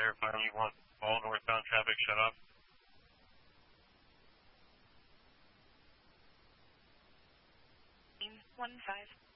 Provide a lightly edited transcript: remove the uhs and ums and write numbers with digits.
clarify you want all northbound traffic shut off? 15.